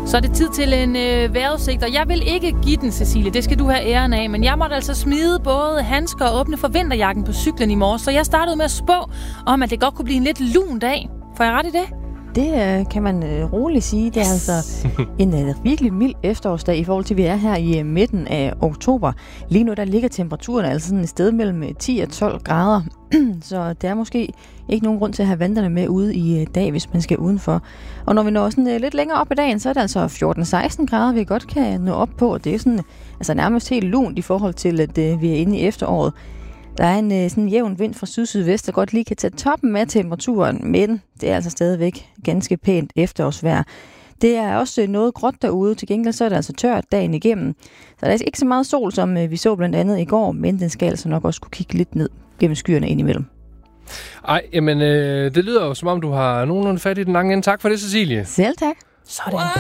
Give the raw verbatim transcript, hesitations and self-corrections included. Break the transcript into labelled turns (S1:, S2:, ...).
S1: Så er det tid til en øh, vejrudsigt, og jeg vil ikke give den, Cecilie. Det skal du have æren af. Men jeg måtte altså smide både handsker og åbne for vinterjakken på cyklen i morges. Så jeg startede med at spå om, at det godt kunne blive en lidt lun dag. Får jeg ret i det?
S2: Det øh, kan man øh, roligt sige. Det er yes. altså en øh, virkelig mild efterårsdag i forhold til, at vi er her i øh, midten af oktober. Lige nu der ligger temperaturen altså sådan et sted mellem ti og tolv grader. Så det er måske ikke nogen grund til at have vanterne med ude i øh, dag, hvis man skal udenfor. Og når vi når sådan øh, lidt længere op i dagen, så er det altså fjorten til seksten grader, vi godt kan nå op på. Det er sådan altså nærmest helt lunt i forhold til, at øh, vi er inde i efteråret. Der er en øh, sådan jævn vind fra syd-sydvest, der godt lige kan tage toppen af temperaturen, men det er altså stadigvæk ganske pænt efterårsvejr. Det er også noget gråt derude, til gengæld så er det altså tørt dagen igennem. Så der er ikke så meget sol, som øh, vi så blandt andet i går, men den skal altså nok også kunne kigge lidt ned gennem skyerne indimellem.
S3: Ej, jamen øh, det lyder jo som om, du har nogenlunde fat i den lange ende. Tak for det, Cecilie.
S2: Selv tak.
S1: Sådan.